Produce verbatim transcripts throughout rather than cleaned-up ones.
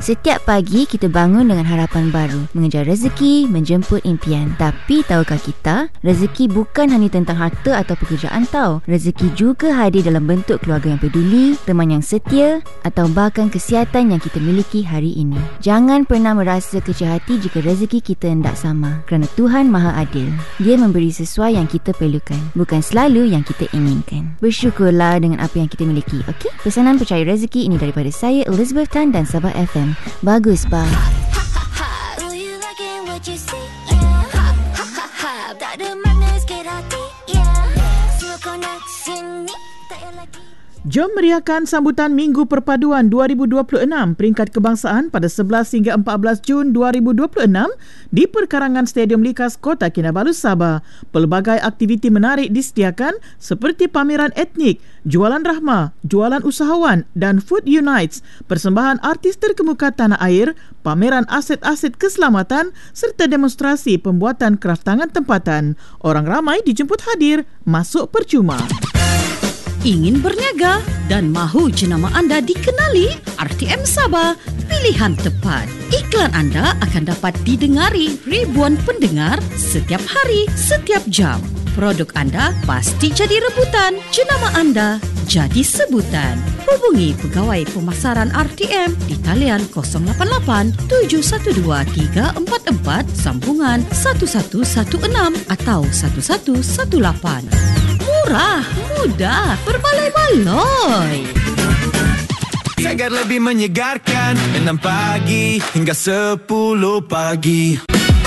Setiap pagi kita bangun dengan harapan baru, mengejar rezeki, menjemput impian. Tapi tahukah kita, rezeki bukan hanya tentang harta atau pekerjaan tau. Rezeki juga hadir dalam bentuk keluarga yang peduli, teman yang setia atau bahkan kesihatan yang kita miliki hari ini. Jangan pernah merasa kecil hati jika rezeki kita tidak sama, kerana Tuhan Maha Adil. Dia memberi sesuai yang kita perlukan, bukan selalu yang kita inginkan. Bersyukurlah dengan apa yang kita miliki, okey? Pesanan Percaya Rezeki ini daripada saya, Elizabeth Tan dan Sabah F M. Bagus, Pak. Jom meriahkan sambutan Minggu Perpaduan dua ribu dua puluh enam peringkat kebangsaan pada sebelas hingga empat belas Jun dua ribu dua puluh enam di perkarangan Stadium Likas Kota Kinabalu, Sabah. Pelbagai aktiviti menarik disediakan seperti pameran etnik, jualan rahmah, jualan usahawan dan Food Unites, persembahan artis terkemuka tanah air, pameran aset-aset keselamatan serta demonstrasi pembuatan kraf tangan tempatan. Orang ramai dijemput hadir, masuk percuma. Ingin berniaga dan mahu jenama anda dikenali? R T M Sabah, pilihan tepat. Iklan anda akan dapat didengari ribuan pendengar setiap hari, setiap jam. Produk anda pasti jadi rebutan. Jenama anda jadi sebutan. Hubungi Pegawai Pemasaran R T M di talian kosong lapan lapan tujuh satu dua tiga empat empat sambungan satu satu satu enam atau satu satu satu lapan. Murah, mudah, berbaloi-baloi. Segar lebih menyegarkan, enam pagi hingga sepuluh pagi.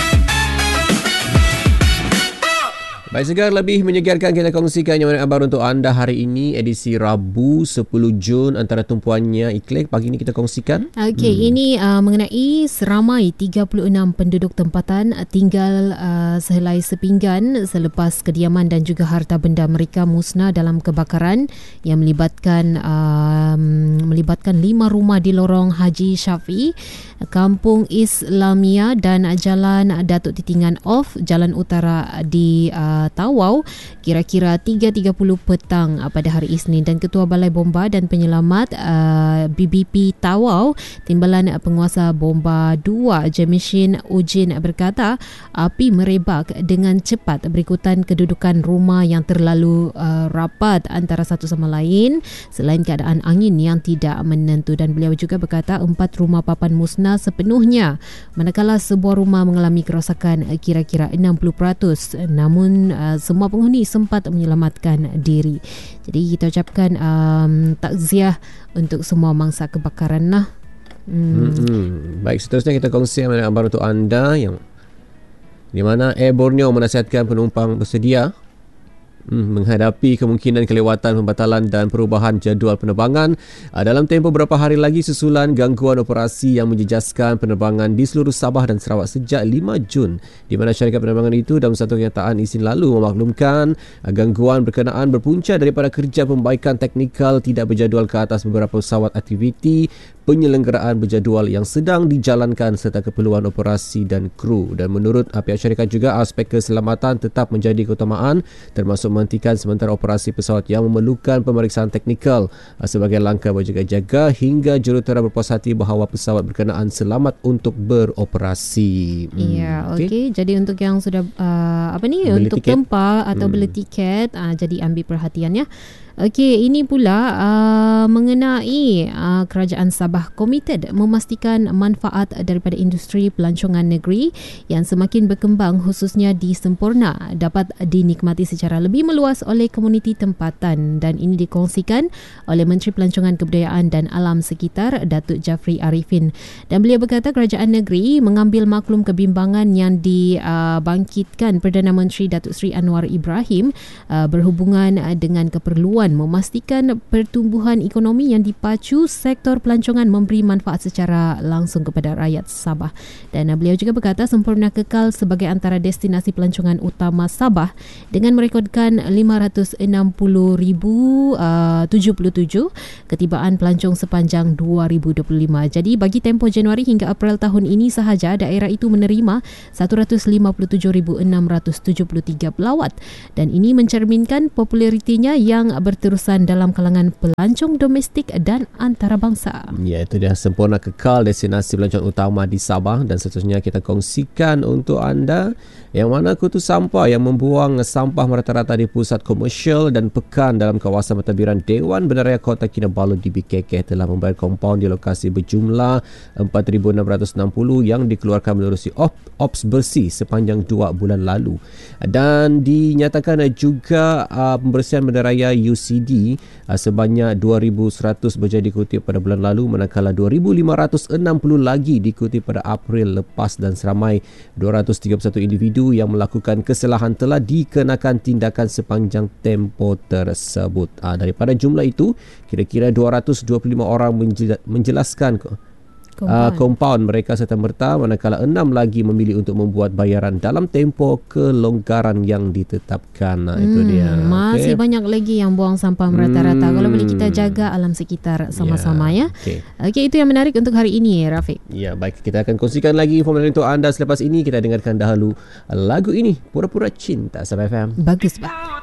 Baik, Segar lebih menyegarkan, kita kongsikan yang mana kabar untuk anda hari ini, edisi Rabu sepuluh Jun, antara tumpuannya iklan pagi ini kita kongsikan. Okey, hmm. ini uh, mengenai seramai tiga puluh enam penduduk tempatan tinggal uh, sehelai sepinggan selepas kediaman dan juga harta benda mereka musnah dalam kebakaran yang melibatkan uh, melibatkan lima rumah di lorong Haji Syafi'i, Kampung Islamia dan Jalan Datuk Titingan Off, Jalan Utara di uh, Tawau, kira-kira tiga tiga puluh petang uh, pada hari Isnin. Dan Ketua Balai Bomba dan Penyelamat uh, B B P Tawau, Timbalan Penguasa Bomba dua Jemishin Ujin berkata api merebak dengan cepat berikutan kedudukan rumah yang terlalu uh, rapat antara satu sama lain selain keadaan angin yang tidak menentu. Dan beliau juga berkata empat rumah papan musnah sepenuhnya, manakala sebuah rumah mengalami kerosakan uh, kira-kira enam puluh peratus, namun uh, semua penghuni sempat menyelamatkan diri. Jadi kita ucapkan um, takziah untuk semua mangsa kebakaran lah. Hmm. Hmm. Baik, seterusnya kita kongsi kabar untuk anda yang di mana Air Borneo menasihatkan penumpang bersedia Hmm, menghadapi kemungkinan kelewatan, pembatalan dan perubahan jadual penerbangan uh, dalam tempoh beberapa hari lagi susulan gangguan operasi yang menjejaskan penerbangan di seluruh Sabah dan Sarawak sejak lima Jun, di mana syarikat penerbangan itu dalam satu kenyataan Isnin lalu memaklumkan uh, gangguan berkenaan berpunca daripada kerja pembaikan teknikal tidak berjadual ke atas beberapa pesawat aktiviti penyelenggaraan berjadual yang sedang dijalankan serta keperluan operasi dan kru. Dan menurut uh, pihak syarikat juga, aspek keselamatan tetap menjadi keutamaan, termasuk menghentikan sementara operasi pesawat yang memerlukan pemeriksaan teknikal uh, sebagai langkah berjaga-jaga hingga jurutera berpuas hati bahawa pesawat berkenaan selamat untuk beroperasi. Hmm, ya, okey. Okay. Jadi untuk yang sudah uh, apa ni beli untuk tiket tempah atau hmm. beli tiket, uh, jadi ambil perhatian ya. Okey, ini pula uh, mengenai uh, Kerajaan Sabah komited memastikan manfaat daripada industri pelancongan negeri yang semakin berkembang khususnya di Semporna dapat dinikmati secara lebih meluas oleh komuniti tempatan. Dan ini dikongsikan oleh Menteri Pelancongan Kebudayaan dan Alam Sekitar Datuk Jafri Arifin. Dan beliau berkata kerajaan negeri mengambil maklum kebimbangan yang dibangkitkan Perdana Menteri Datuk Seri Anwar Ibrahim uh, berhubungan dengan keperluan memastikan pertumbuhan ekonomi yang dipacu sektor pelancongan memberi manfaat secara langsung kepada rakyat Sabah. Dan beliau juga berkata Semporna kekal sebagai antara destinasi pelancongan utama Sabah dengan merekodkan lima ratus enam puluh ribu tujuh puluh tujuh ketibaan pelancong sepanjang dua ribu dua puluh lima. Jadi bagi tempoh Januari hingga April tahun ini sahaja, daerah itu menerima satu ratus lima puluh tujuh ribu enam ratus tujuh puluh tiga pelawat. Dan ini mencerminkan popularitinya yang ber berterusan dalam kalangan pelancong domestik dan antarabangsa. Ya, itu dia sempurna kekal destinasi pelancongan utama di Sabah, dan seterusnya kita kongsikan untuk anda yang mana kutu sampah yang membuang sampah merata-rata di pusat komersial dan pekan dalam kawasan pentadbiran Dewan Bandaraya Kota Kinabalu D B K K telah membayar kompaun di lokasi berjumlah empat ribu enam ratus enam puluh yang dikeluarkan menerusi op- ops bersih sepanjang dua bulan lalu. Dan dinyatakan juga uh, pembersihan bandaraya U C D uh, sebanyak dua ribu seratus berjaya diikuti pada bulan lalu, manakala dua ribu lima ratus enam puluh lagi diikuti pada April lepas, dan seramai dua ratus tiga puluh satu individu yang melakukan kesalahan telah dikenakan tindakan sepanjang tempoh tersebut. Uh, daripada jumlah itu, kira-kira dua ratus dua puluh lima orang menjelaskan Uh, kompaun mereka serta-merta, manakala enam lagi memilih untuk membuat bayaran dalam tempoh kelonggaran yang ditetapkan. Nah, hmm, itu dia. Masih okay. banyak lagi yang buang sampah merata-rata. Hmm. Kalau boleh kita jaga alam sekitar sama-sama ya. Okey, ya. Okay, itu yang menarik untuk hari ini, Rafiq. Ya, baik, kita akan kongsikan lagi informasi untuk anda selepas ini. Kita dengarkan dahulu lagu ini, Pura-Pura Cinta, Sabah F M. Bagus, Pak.